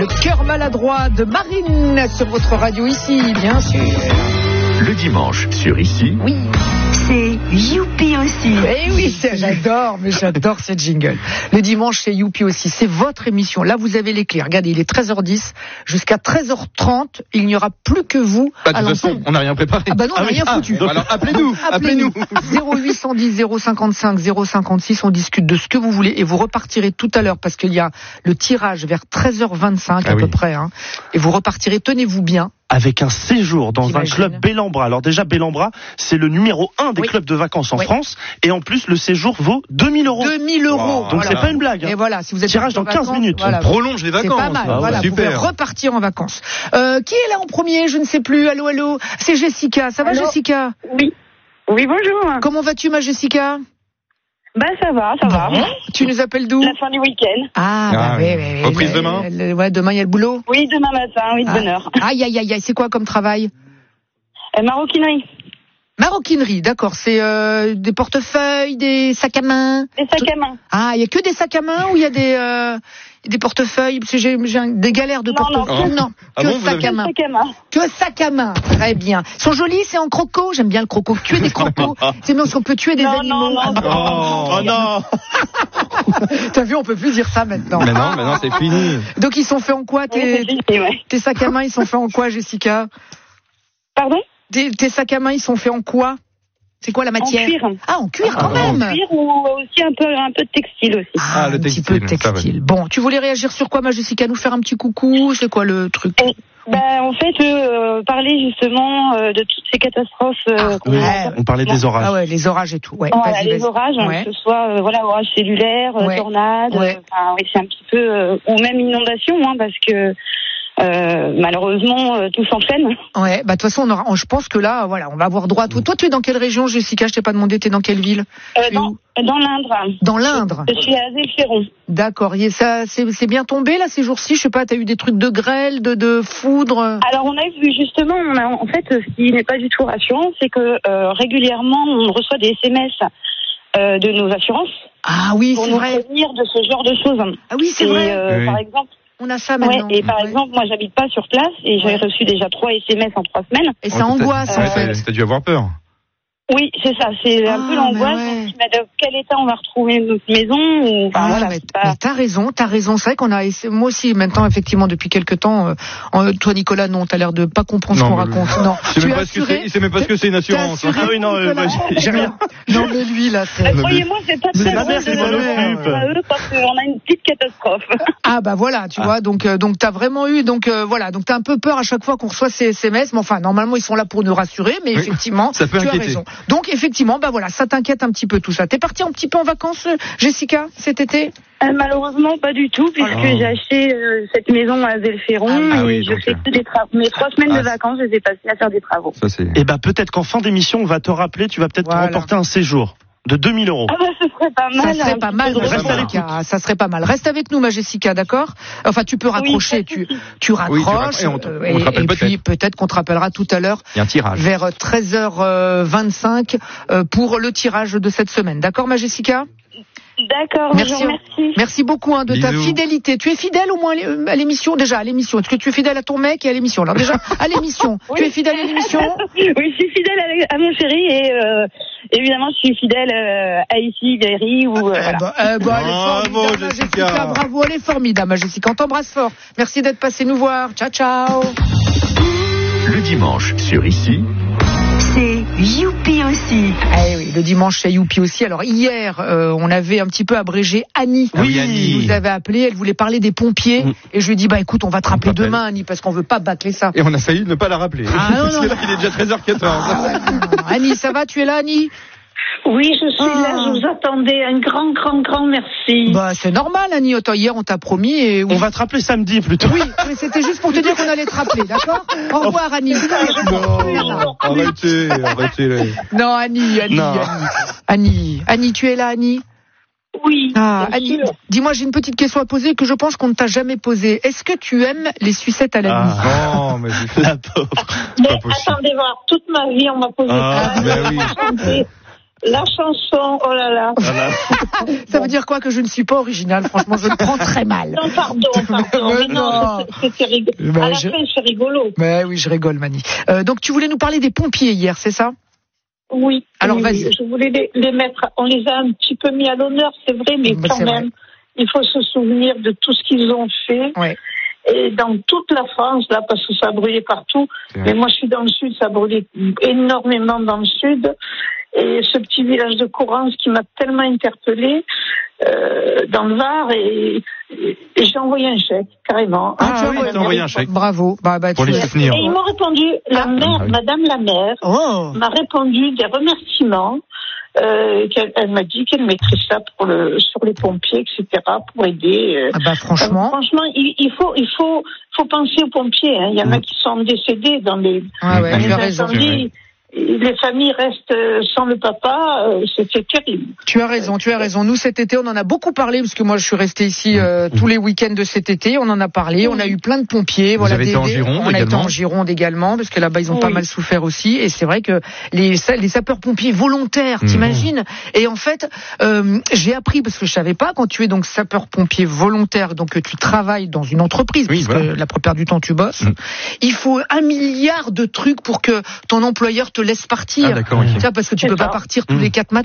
cœur maladroit de Marine sur votre radio ici, bien sûr. Le dimanche sur Ici. Oui. C'est Youpi aussi. Eh oui, j'adore ce jingle. Le dimanche, c'est Youpi aussi. C'est votre émission. Là, vous avez les clés. Regardez, il est 13h10. Jusqu'à 13h30, il n'y aura plus que vous. De toute façon, on n'a rien préparé. Ah bah non, on n'a rien foutu. Alors, appelez-nous. 0810 055 056. On discute de ce que vous voulez et vous repartirez tout à l'heure parce qu'il y a le tirage vers 13h25 à peu près. Hein, et vous repartirez, tenez-vous bien. Avec un séjour dans un club Bellambra. Alors déjà, Bellambra, c'est le numéro 1 des clubs de vacances en France. Et en plus, le séjour vaut 2000 €. 2000 €. Wow. Donc c'est pas une blague. Et voilà, si vous êtes tirage dans 15 minutes. Voilà. On prolonge les vacances. C'est pas mal. Voilà, super. vous pouvez repartir en vacances. Qui est là en premier? Je ne sais plus. Allô. C'est Jessica. Ça va, Jessica? Oui. Oui, bonjour. Comment vas-tu, ma Jessica? Ça va. Tu nous appelles d'où? La fin du week-end. Oui. Reprise demain? Demain, il y a le boulot? Oui, demain matin, de bonne heure. Aïe. C'est quoi comme travail? Maroquinerie. Maroquinerie, d'accord. C'est des portefeuilles, des sacs à main? Des sacs à main. Ah, il y a que des sacs à main ou il y a des portefeuilles? Parce que j'ai des galères de portefeuilles. Non, sacs à main. Que sac à main. Très bien. Ils sont jolis, c'est en croco. J'aime bien le croco. Tuer des crocos. C'est bien, on peut tuer des animaux. Non. T'as vu, on peut plus dire ça maintenant. Mais non, c'est fini. Donc ils sont faits en quoi tes sacs à main? Ils sont faits en quoi, Jessica? Pardon? Tes sacs à main, ils sont faits en quoi? C'est quoi la matière? En cuir. Ah, en cuir quand même. En cuir ou aussi un peu de textile aussi. Ah, le un textile, petit peu de textile. Bon, tu voulais réagir sur quoi, ma Jessica? Nous faire un petit coucou? C'est quoi le truc? En fait, parler justement de toutes ces catastrophes. On parlait des orages. Ah ouais, les orages et tout. Ouais. Voilà, les orages, que ce soit orages cellulaires, tornades. C'est un petit peu ou même inondation, parce que malheureusement tout s'enchaîne. Ouais, de toute façon je pense que là on va avoir droit à tout. Toi tu es dans quelle région, Jessica? Je t'ai pas demandé, t'es dans quelle ville? Dans l'Indre. Dans l'Indre. Je suis à Zélphéron. D'accord, et ça c'est bien tombé là ces jours-ci, je sais pas, t'as eu des trucs de grêle, de foudre? Alors on a vu justement, en fait ce qui n'est pas du tout rassurant, c'est que régulièrement on reçoit des SMS de nos assurances. Ah oui, pour c'est nous vrai. prévenir de ce genre de choses. Ah oui, c'est vrai. Par exemple, on a ça maintenant. Et par exemple, moi j'habite pas sur place et j'ai reçu déjà 3 SMS en 3 semaines. Et ça angoisse en fait. T'as dû avoir peur. Oui, c'est ça, c'est un peu l'angoisse. Mais dans quel état on va retrouver notre maison ou... mais t'as raison. C'est vrai qu'on a, moi aussi maintenant effectivement depuis quelques temps. Toi Nicolas, non, t'as l'air de pas comprendre ce qu'on raconte. Non, il sait même pas ce que c'est une assurance. Ah oui, non, j'ai rien. Non mais lui là, croyez-moi, c'est pas très ma mère qui s'en occupe. Parce qu'on a une petite catastrophe. Ah voilà, tu vois, donc t'as vraiment eu, donc t'as un peu peur à chaque fois qu'on reçoit ces SMS, mais enfin normalement ils sont là pour nous rassurer, mais effectivement, ça peut tu inquiéter. as raison. Donc effectivement, ça t'inquiète un petit peu tout ça. T'es partie un petit peu en vacances, Jessica, cet été? Malheureusement pas du tout, puisque j'ai acheté cette maison à Zélphéron et je fais que des travaux. Mes 3 semaines de vacances, je les ai passées à faire des travaux. Et peut-être qu'en fin d'émission, on va te rappeler, tu vas peut-être te remporter un séjour de 2000 €. Ce serait pas mal. Ça serait pas mal, ça serait pas mal. Reste avec nous, ma Jessica, d'accord? Enfin, tu peux raccrocher, tu raccroches, et puis peut-être qu'on te rappellera tout à l'heure. Il y a un tirage. Vers 13h25 pour le tirage de cette semaine. D'accord, ma Jessica? D'accord, merci. Merci beaucoup de ta fidélité. Tu es fidèle au moins à l'émission? Déjà, à l'émission. Est-ce que tu es fidèle à ton mec et à l'émission? Alors déjà, à l'émission. Tu es fidèle à l'émission? Oui, je suis fidèle à mon chéri et évidemment, je suis fidèle à Ici, Gary ou... bravo, Jessica. Bravo, elle est formidable, Jessica. On t'embrasse fort. Merci d'être passé nous voir. Ciao, ciao. Le dimanche sur Ici. C'est Youpi aussi. Eh oui, le dimanche c'est Youpi aussi. Alors hier, on avait un petit peu abrégé Annie. Oui, Annie. Vous avez appelé, elle voulait parler des pompiers. Et je lui ai dit, écoute, on va te rappeler demain, Annie, parce qu'on veut pas bâcler ça. Et on a failli ne pas la rappeler. Parce que là, il est déjà 13h14. Annie, ça va? Tu es là, Annie? Oui, je suis là, je vous attendais. Un grand merci. C'est normal, Annie. Hier, on t'a promis et... On va te rappeler samedi, plutôt. Oui, mais c'était juste pour te dire qu'on allait te rappeler, d'accord? Au revoir, Annie. Non, arrêtez. Non, Annie, tu es là, Annie? Oui. Annie, dis-moi, j'ai une petite question à poser que je pense qu'on ne t'a jamais posée. Est-ce que tu aimes les sucettes à la nuit? Non, mais la pauvre. Mais attendez voir, toute ma vie, on m'a posé ça. Oui. La chanson, oh là là. Ça veut dire quoi que je ne suis pas originale? Franchement, je le prends très mal. Non, pardon. Mais non, c'était rigolo. À la fin, c'est rigolo. Mais oui, je rigole, Mani. Donc, tu voulais nous parler des pompiers hier, c'est ça? Oui. Alors, oui, vas-y. Je voulais les mettre, on les a un petit peu mis à l'honneur, c'est vrai, mais quand même, il faut se souvenir de tout ce qu'ils ont fait. Ouais. Et dans toute la France, là, parce que ça a brûlé partout. Mais moi, je suis dans le sud, ça a brûlé énormément dans le sud. Et ce petit village de Courance qui m'a tellement interpellée, dans le Var, et j'ai envoyé un chèque, carrément. Ah oui, t'as envoyé un chèque. Bravo. Pour les soutenir. Et ils m'ont répondu, la mère, Madame la maire, m'a répondu des remerciements. Elle m'a dit qu'elle mettrait ça sur les pompiers, etc., pour aider. Franchement. Franchement, il faut penser aux pompiers. Hein. Il y en a qui sont décédés dans les incendies. Les familles restent sans le papa, c'était terrible. Tu as raison. Nous, cet été, on en a beaucoup parlé, parce que moi, je suis restée ici tous les week-ends de cet été. On en a parlé. On a eu plein de pompiers. Vous avez été en Gironde également. On a été en Gironde également, parce que là-bas, ils ont pas mal souffert aussi. Et c'est vrai que les sapeurs-pompiers volontaires, t'imagines? Et en fait, j'ai appris, parce que je savais pas, quand tu es donc sapeur-pompier volontaire, donc que tu travailles dans une entreprise, parce que la plupart du temps, tu bosses, il faut 1 milliard de trucs pour que ton employeur te laisse partir. Ah, d'accord, okay. Parce que tu peux pas partir tous les 4 matins.